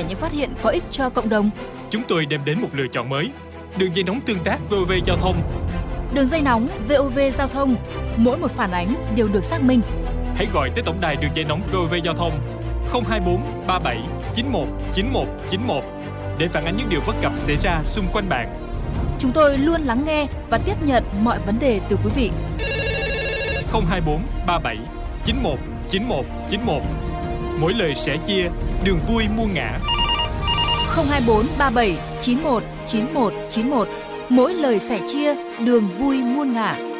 sẻ những phát hiện có ích cho cộng đồng. Chúng tôi đem đến một lựa chọn mới. Đường dây nóng tương tác VOV Giao thông. Đường dây nóng VOV Giao thông. Mỗi một phản ánh đều được xác minh. Hãy gọi tới tổng đài đường dây nóng VOV Giao thông 024 37 91 91 91 để phản ánh những điều bất cập xảy ra xung quanh bạn. Chúng tôi luôn lắng nghe và tiếp nhận mọi vấn đề từ quý vị. 024 37 91 91 91. Mỗi lời sẻ chia, đường vui muôn ngã. 024 37 91 91 91. Mỗi lời sẻ chia, đường vui muôn ngả.